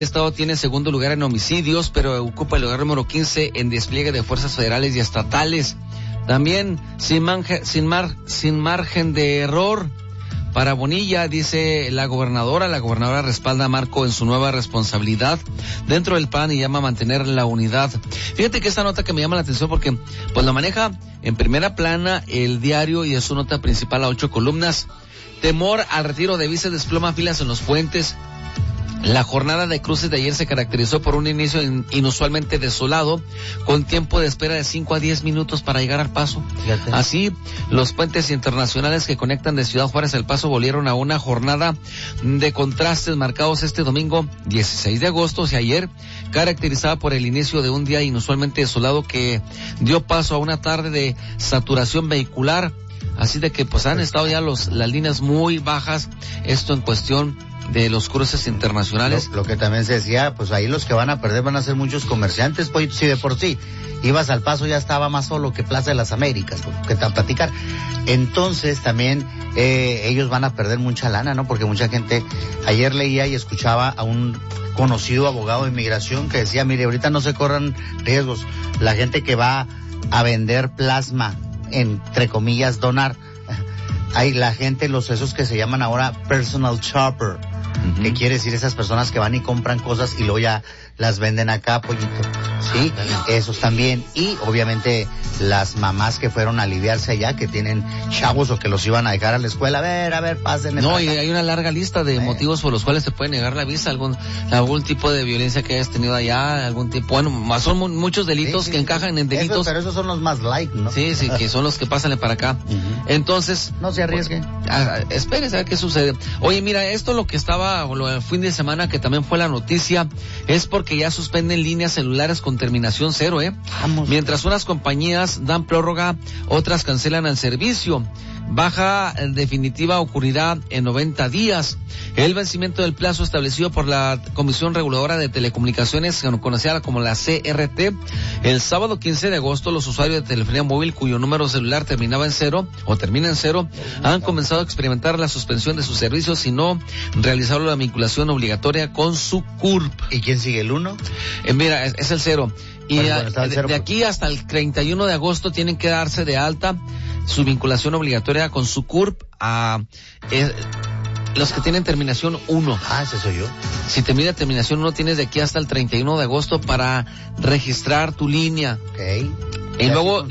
El estado tiene segundo lugar en homicidios, pero ocupa el lugar número 15 en despliegue de fuerzas federales y estatales. También sin margen de error para Bonilla, dice la gobernadora. La gobernadora respalda a Marco en su nueva responsabilidad dentro del PAN y llama a mantener la unidad. Fíjate que esta nota que me llama la atención porque pues la maneja en primera plana el diario y es su nota principal a 8 columnas. Temor al retiro de vice desploma filas en los puentes. La jornada de cruces de ayer se caracterizó por un inicio inusualmente desolado, con tiempo de espera de 5 a 10 minutos para llegar al Paso. Fíjate. Así, los puentes internacionales que conectan de Ciudad Juárez al Paso volvieron a una jornada de contrastes marcados este domingo 16 de agosto, y ayer, caracterizada por el inicio de un día inusualmente desolado que dio paso a una tarde de saturación vehicular. Así de que pues han estado ya las líneas muy bajas, esto en cuestión de los cruces internacionales. Lo que también se decía, pues ahí los que van a perder van a ser muchos comerciantes, pues si de por sí ibas al Paso ya estaba más solo que Plaza de las Américas, que te platicar. Entonces también ellos van a perder mucha lana, ¿no? Porque mucha gente, ayer leía y escuchaba a un conocido abogado de inmigración que decía, mire, ahorita no se corran riesgos, la gente que va a vender plasma, entre comillas, donar, hay la gente, esos que se llaman ahora personal shopper, que quiere decir esas personas que van y compran cosas y luego ya las venden acá, pollito, ¿sí? Esos también, y obviamente las mamás que fueron a aliviarse allá, que tienen chavos o que los iban a dejar a la escuela, a ver, pásenme. No, y hay una larga lista de motivos por los cuales se puede negar la visa, algún tipo de violencia que hayas tenido allá, algún tipo, bueno, son muchos delitos que encajan en delitos. Pero esos son los más light, ¿no? Sí, que son los que pasan para acá. Entonces, no se arriesguen. Espérese a ver qué sucede. Oye, mira, esto lo que estaba, el fin de semana que también fue la noticia, es porque ya suspenden líneas celulares con terminación 0, Vamos. Mientras unas compañías dan prórroga, otras cancelan el servicio. Baja definitiva ocurrirá en 90 días. El vencimiento del plazo establecido por la Comisión Reguladora de Telecomunicaciones, conocida como la CRT, el sábado 15 de agosto, los usuarios de telefonía móvil cuyo número celular terminaba en 0 o termina en 0 han comenzado a experimentar la suspensión de sus servicios si no realizaron la vinculación obligatoria con su CURP. ¿Y quién sigue, el 1? Mira, es el 0. Y de aquí hasta el 31 de agosto tienen que darse de alta su vinculación obligatoria con su CURP a los que tienen terminación 1. Ese soy yo. Si termina terminación 1, tienes de aquí hasta el 31 de agosto para registrar tu línea. Okay. Y luego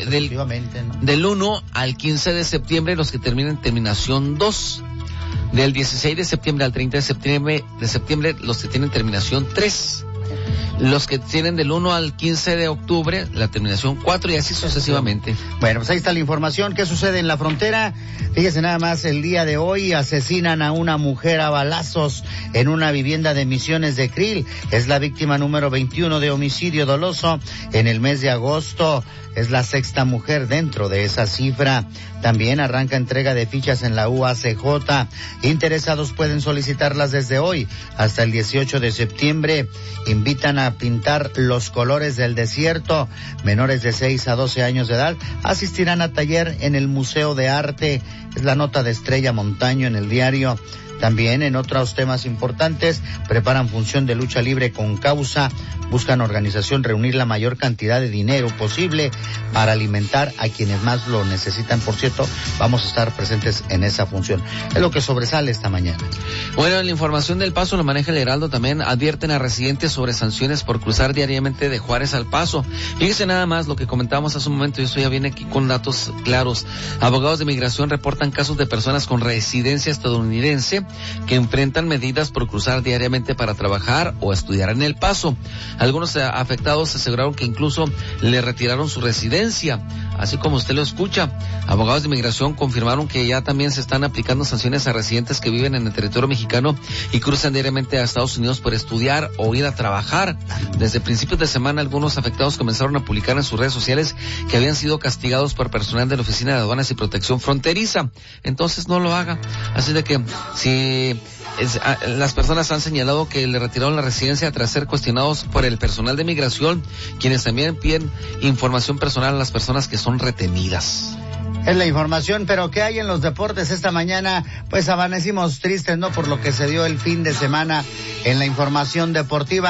del 1 al 15 de septiembre, los que terminen terminación 2. Del 16 de septiembre al 30 de septiembre, los que tienen terminación 3. Los que tienen del 1 al 15 de octubre, la terminación 4 y así sucesivamente. Bueno, pues ahí está la información. ¿Qué sucede en la frontera? Fíjese nada más, el día de hoy asesinan a una mujer a balazos en una vivienda de Misiones de Krill. Es la víctima número 21 de homicidio doloso en el mes de agosto. Es la sexta mujer dentro de esa cifra. También arranca entrega de fichas en la UACJ. Interesados pueden solicitarlas desde hoy hasta el 18 de septiembre. Invitan a pintar los colores del desierto. Menores de 6 a 12 años de edad asistirán a taller en el Museo de Arte. Es la nota de Estrella Montaño en el diario. También en otros temas importantes, preparan función de lucha libre con causa, buscan organización reunir la mayor cantidad de dinero posible para alimentar a quienes más lo necesitan. Por cierto, vamos a estar presentes en esa función. Es lo que sobresale esta mañana. Bueno, la información del Paso lo maneja el Heraldo. También advierten a residentes sobre sanciones por cruzar diariamente de Juárez al Paso. Fíjese nada más lo que comentábamos hace un momento, y esto ya viene aquí con datos claros. Abogados de migración reportan casos de personas con residencia estadounidense que enfrentan medidas por cruzar diariamente para trabajar o estudiar en El Paso. Algunos afectados aseguraron que incluso le retiraron su residencia, así como usted lo escucha. Abogados de inmigración confirmaron que ya también se están aplicando sanciones a residentes que viven en el territorio mexicano y cruzan diariamente a Estados Unidos por estudiar o ir a trabajar. Desde principios de semana, algunos afectados comenzaron a publicar en sus redes sociales que habían sido castigados por personal de la Oficina de Aduanas y Protección Fronteriza. Entonces no lo haga. Así de que si las personas han señalado que le retiraron la residencia tras ser cuestionados por el personal de migración, quienes también piden información personal a las personas que son retenidas. Es la información, pero ¿qué hay en los deportes esta mañana? Pues amanecimos tristes, ¿no? Por lo que se dio el fin de semana en la información deportiva.